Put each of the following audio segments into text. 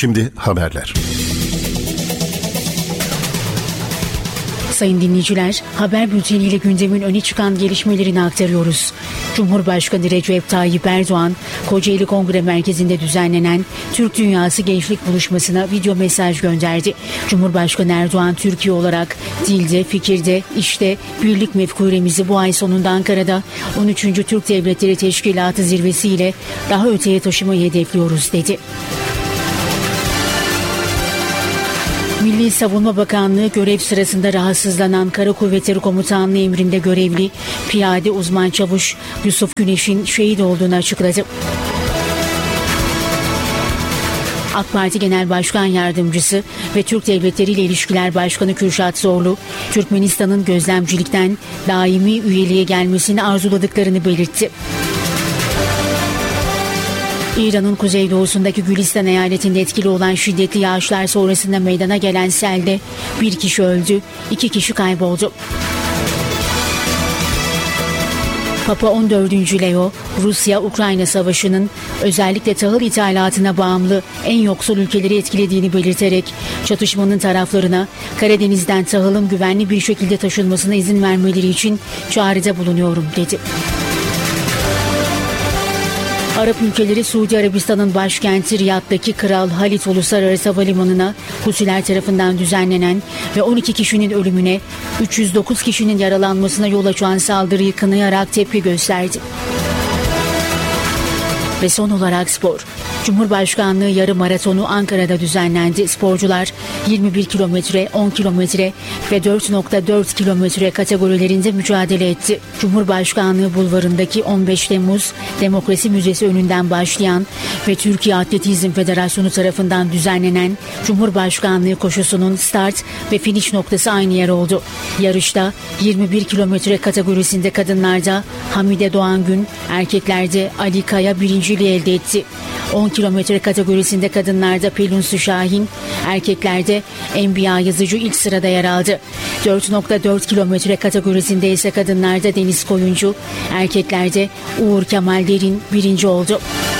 Şimdi haberler. Sayın dinleyiciler, haber bülteniyle gündemin öne çıkan gelişmelerini aktarıyoruz. Cumhurbaşkanı Recep Tayyip Erdoğan, Kocaeli Kongre Merkezi'nde düzenlenen Türk Dünyası Gençlik Buluşması'na video mesaj gönderdi. Cumhurbaşkanı Erdoğan, Türkiye olarak dilde, fikirde, işte birlik mefkuremizi bu ay sonunda Ankara'da 13. Türk Devletleri Teşkilatı zirvesiyle daha öteye taşımayı hedefliyoruz dedi. Milli Savunma Bakanlığı görev sırasında rahatsızlanan Kara Kuvvetleri Komutanlığı emrinde görevli piyade uzman çavuş Yusuf Güneş'in şehit olduğunu açıkladı. AK Parti Genel Başkan Yardımcısı ve Türk Devletleri ile İlişkiler Başkanı Kürşat Zorlu, Türkmenistan'ın gözlemcilikten daimi üyeliğe gelmesini arzuladıklarını belirtti. İran'ın kuzeydoğusundaki Gülistan eyaletinde etkili olan şiddetli yağışlar sonrasında meydana gelen selde bir kişi öldü, 2 kişi kayboldu. Papa 14. Leo, Rusya-Ukrayna savaşının özellikle tahıl ithalatına bağımlı en yoksul ülkeleri etkilediğini belirterek çatışmanın taraflarına Karadeniz'den tahılın güvenli bir şekilde taşınmasına izin vermeleri için çağrıda bulunuyorum dedi. Arap ülkeleri Suudi Arabistan'ın başkenti Riyad'daki Kral Halid Uluslararası Havalimanı'na Husiler tarafından düzenlenen ve 12 kişinin ölümüne, 309 kişinin yaralanmasına yol açan saldırıyı kınayarak tepki gösterdi. Ve son olarak spor. Cumhurbaşkanlığı yarım maratonu Ankara'da düzenlendi. Sporcular 21 kilometre, 10 kilometre ve 4.4 kilometre kategorilerinde mücadele etti. Cumhurbaşkanlığı bulvarındaki 15 Temmuz Demokrasi Müzesi önünden başlayan ve Türkiye Atletizm Federasyonu tarafından düzenlenen Cumhurbaşkanlığı koşusunun start ve finish noktası aynı yer oldu. Yarışta 21 kilometre kategorisinde kadınlarda Hamide Doğangün, erkeklerde Ali Kaya birinciliği elde etti. 10 kilometre kategorisinde kadınlarda Pelin Su Şahin, erkeklerde Enbiya Yazıcı ilk sırada yer aldı. 4.4 kilometre kategorisinde ise kadınlarda Deniz Koyuncu, erkeklerde Uğur Kemal Derin birinci oldu.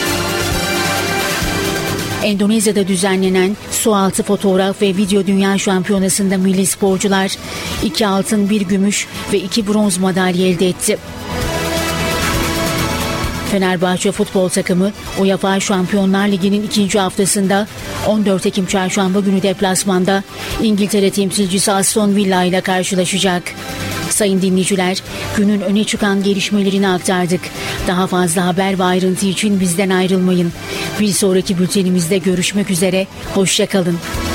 Endonezya'da düzenlenen sualtı fotoğraf ve video dünya şampiyonasında milli sporcular 2 altın, 1 gümüş ve 2 bronz madalya elde etti. Fenerbahçe futbol takımı UEFA Şampiyonlar Ligi'nin 2. haftasında 14 Ekim Çarşamba günü deplasmanda İngiltere temsilcisi Aston Villa ile karşılaşacak. Sayın dinleyiciler, günün öne çıkan gelişmelerini aktardık. Daha fazla haber ve ayrıntı için bizden ayrılmayın. Bir sonraki bültenimizde görüşmek üzere, hoşça kalın.